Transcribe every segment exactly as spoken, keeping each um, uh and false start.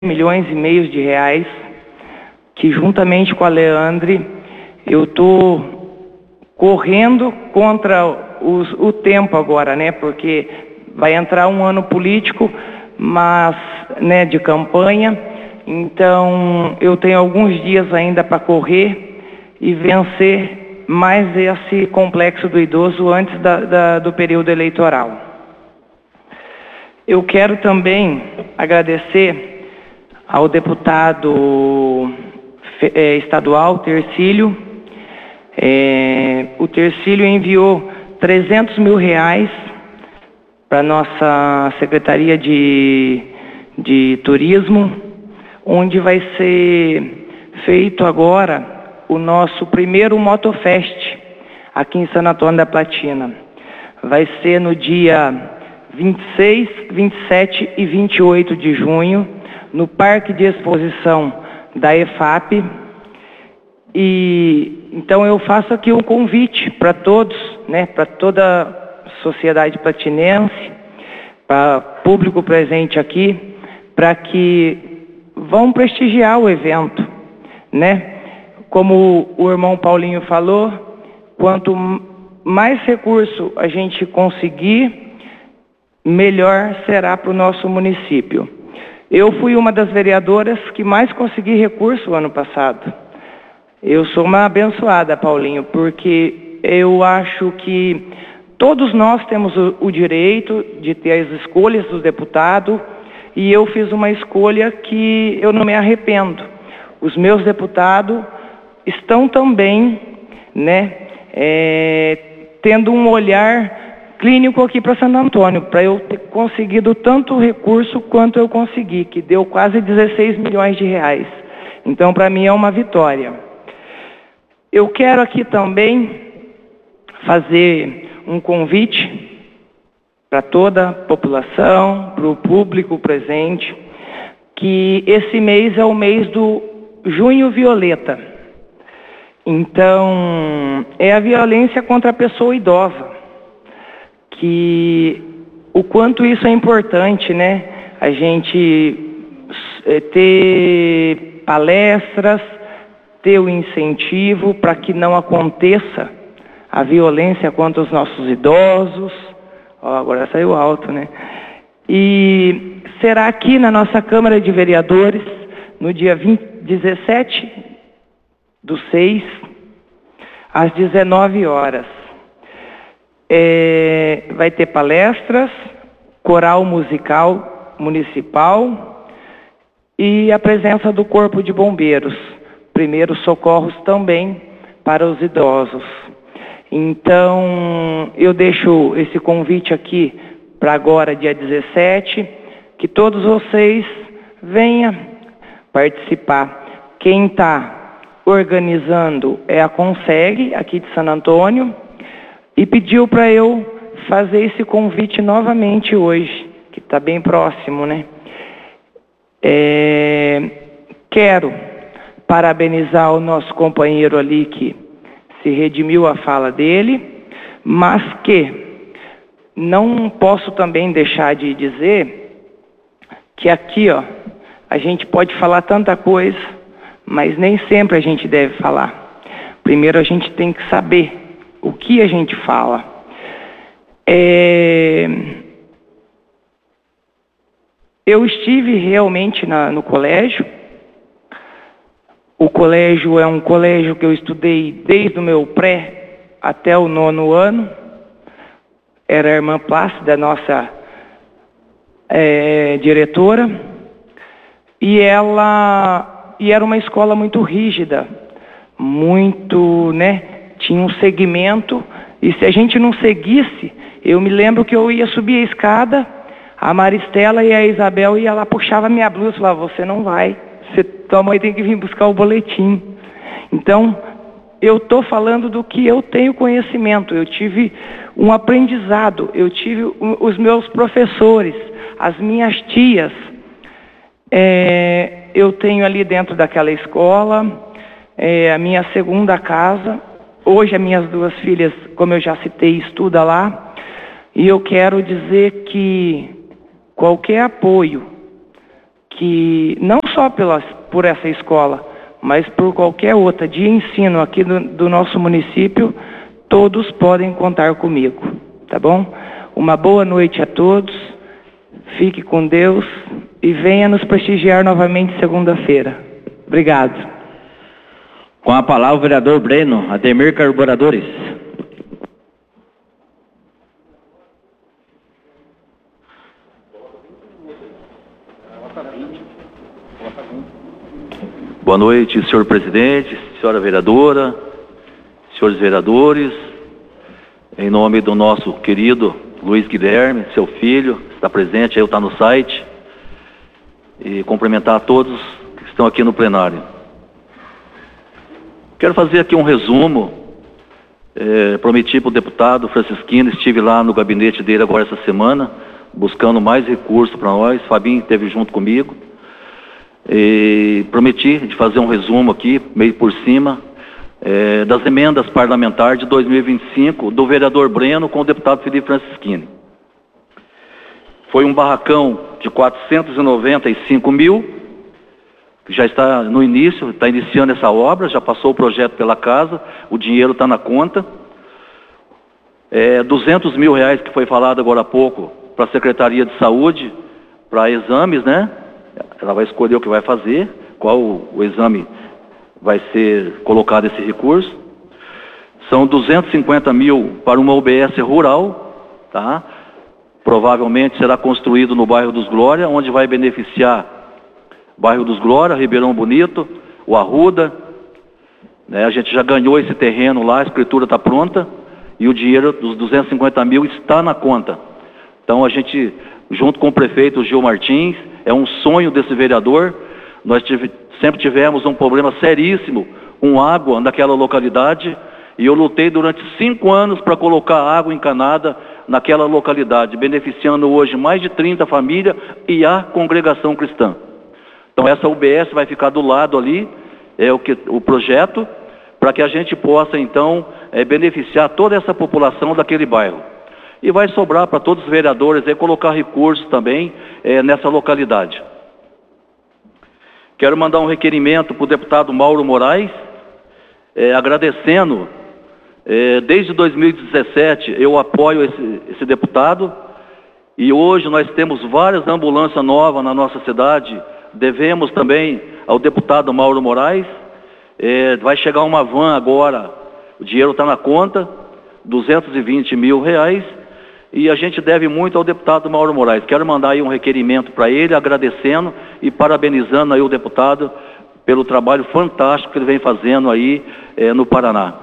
milhões e meio de reais, que juntamente com a Leandre, eu estou correndo contra os, o tempo agora, né? Porque vai entrar um ano político, mas, né, de campanha, então eu tenho alguns dias ainda para correr e vencer mais esse complexo do idoso antes da, da, do período eleitoral. Eu quero também agradecer ao deputado é, estadual, Tercílio. É, o Tercílio enviou trezentos mil reais para a nossa Secretaria de, de Turismo, onde vai ser feito agora o nosso primeiro Motofest aqui em Santo Antônio da Platina. Vai ser no dia vinte e seis, vinte e sete e vinte e oito de junho, no Parque de Exposição da E F A P. E então eu faço aqui um convite para todos, né, para toda a sociedade platinense, para público presente aqui, para que vão prestigiar o evento, né? Como o irmão Paulinho falou, quanto mais recurso a gente conseguir, melhor será para o nosso município. Eu fui uma das vereadoras que mais consegui recurso ano passado. Eu sou uma abençoada, Paulinho, porque eu acho que todos nós temos o, o direito de ter as escolhas do deputado, e eu fiz uma escolha que eu não me arrependo. Os meus deputados estão também, né, é, tendo um olhar clínico aqui para Santo Antônio, para eu ter conseguido tanto recurso quanto eu consegui, que deu quase dezesseis milhões de reais. Então, para mim é uma vitória. Eu quero aqui também fazer um convite para toda a população, para o público presente, que esse mês é o mês do Junho Violeta. Então, é a violência contra a pessoa idosa, que o quanto isso é importante, né? A gente ter palestras, ter o incentivo para que não aconteça a violência contra os nossos idosos. Ó, agora saiu alto, né? E será aqui na nossa Câmara de Vereadores, no dia vinte, dezessete do seis, às dezenove horas. É, vai ter palestras, coral musical municipal e a presença do Corpo de Bombeiros, primeiros socorros também para os idosos. Então, eu deixo esse convite aqui para agora, dia dezessete, que todos vocês venham participar. Quem está organizando é a Conseg, aqui de Santo Antônio, e pediu para eu fazer esse convite novamente hoje, que está bem próximo, né? É, quero parabenizar o nosso companheiro ali que se redimiu a fala dele, mas que não posso também deixar de dizer que aqui, ó, a gente pode falar tanta coisa, mas nem sempre a gente deve falar. Primeiro a gente tem que saber o que a gente fala. É... Eu estive realmente na, no colégio. O colégio é um colégio que eu estudei desde o meu pré até o nono ano. Era a irmã Plácida, nossa é, diretora. E ela e era uma escola muito rígida, muito, né? Tinha um segmento, e se a gente não seguisse, eu me lembro que eu ia subir a escada, a Maristela e a Isabel ia lá, puxava minha blusa e falava, você não vai, você, tua mãe tem que vir buscar o boletim. Então, eu estou falando do que eu tenho conhecimento, eu tive um aprendizado, eu tive os meus professores, as minhas tias, é, eu tenho ali dentro daquela escola, é, a minha segunda casa. Hoje as minhas duas filhas, como eu já citei, estudam lá, e eu quero dizer que qualquer apoio que não só pela, por essa escola, mas por qualquer outra de ensino aqui do, do nosso município, todos podem contar comigo, tá bom? Uma boa noite a todos, fique com Deus e venha nos prestigiar novamente segunda-feira. Obrigado. Com a palavra o vereador Breno, Ademir Carburadores. Boa noite, senhor presidente, senhora vereadora, senhores vereadores. Em nome do nosso querido Luiz Guilherme, seu filho, que está presente, aí está no site, e cumprimentar a todos que estão aqui no plenário. Quero fazer aqui um resumo. É, prometi para o deputado Francisquino, estive lá no gabinete dele agora essa semana, buscando mais recursos para nós. Fabinho esteve junto comigo. E prometi de fazer um resumo aqui, meio por cima, é, das emendas parlamentares de dois mil e vinte e cinco do vereador Breno com o deputado Felipe Francisquini. Foi um barracão de quatrocentos e noventa e cinco mil, que já está no início, está iniciando essa obra, já passou o projeto pela casa, o dinheiro está na conta. É, duzentos mil reais que foi falado agora há pouco para a Secretaria de Saúde, para exames, né? Ela vai escolher o que vai fazer, qual o, o exame vai ser colocado esse recurso. São duzentos e cinquenta mil para uma U B S rural, tá? Provavelmente será construído no bairro dos Glória, onde vai beneficiar bairro dos Glória, Ribeirão Bonito, o Arruda, né? A gente já ganhou esse terreno lá, a escritura está pronta, e o dinheiro dos duzentos e cinquenta mil está na conta. Então a gente, junto com o prefeito Gil Martins, é um sonho desse vereador. Nós tive, sempre tivemos um problema seríssimo com água naquela localidade, e eu lutei durante cinco anos para colocar água encanada naquela localidade, beneficiando hoje mais de trinta famílias e a congregação cristã. Então essa U B S vai ficar do lado ali, é o, que, o projeto, para que a gente possa então é, beneficiar toda essa população daquele bairro. E vai sobrar para todos os vereadores é, colocar recursos também é, nessa localidade. Quero mandar um requerimento para o deputado Mauro Moraes, é, agradecendo, é, desde dois mil e dezessete eu apoio esse, esse deputado, e hoje nós temos várias ambulâncias novas na nossa cidade. Devemos também ao deputado Mauro Moraes, é, vai chegar uma van agora, o dinheiro está na conta, duzentos e vinte mil reais, e a gente deve muito ao deputado Mauro Moraes. Quero mandar aí um requerimento para ele, agradecendo e parabenizando aí o deputado pelo trabalho fantástico que ele vem fazendo aí é, no Paraná.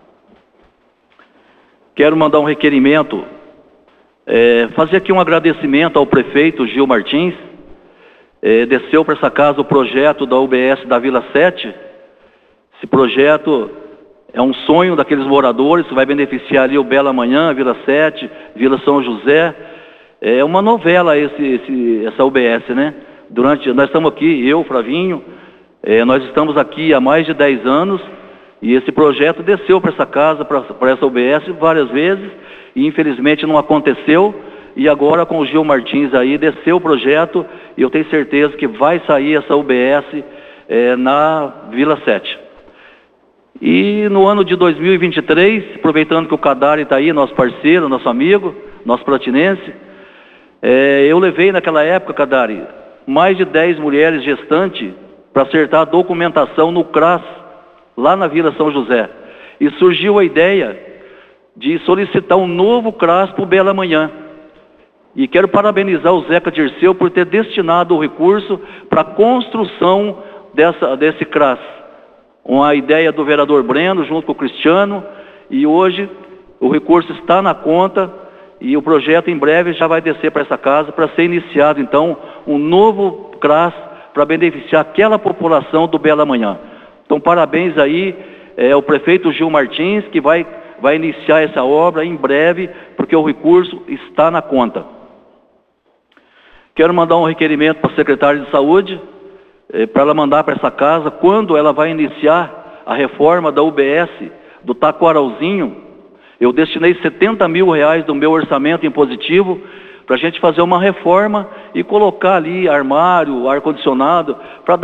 Quero mandar um requerimento, é, fazer aqui um agradecimento ao prefeito Gil Martins. É, desceu para essa casa o projeto da U B S da Vila sete. Esse projeto é um sonho daqueles moradores, vai beneficiar ali o Bela Manhã, Vila sete, Vila São José. É uma novela esse, esse, essa U B S, né? Durante, nós estamos aqui, eu, Flavinho, é, nós estamos aqui há mais de dez anos, e esse projeto desceu para essa casa, para essa U B S várias vezes, e infelizmente não aconteceu. E agora com o Gil Martins aí, desceu o projeto, e eu tenho certeza que vai sair essa U B S é, na Vila sete. E no ano de dois mil e vinte e três, aproveitando que o Cadari está aí, nosso parceiro, nosso amigo, nosso platinense, é, eu levei naquela época, Cadari, mais de dez mulheres gestantes para acertar a documentação no CRAS, lá na Vila São José. E surgiu a ideia de solicitar um novo CRAS para o Bela Manhã. E quero parabenizar o Zeca Dirceu por ter destinado o recurso para a construção dessa, desse CRAS. Uma ideia do vereador Breno, junto com o Cristiano, e hoje o recurso está na conta, e o projeto em breve já vai descer para essa casa, para ser iniciado então um novo CRAS para beneficiar aquela população do Bela Manhã. Então parabéns aí é, ao prefeito Gil Martins, que vai, vai iniciar essa obra em breve, porque o recurso está na conta. Quero mandar um requerimento para a secretária de Saúde, eh, para ela mandar para essa casa, quando ela vai iniciar a reforma da U B S do Taquaralzinho. Eu destinei setenta mil reais do meu orçamento impositivo para a gente fazer uma reforma e colocar ali armário, ar-condicionado, para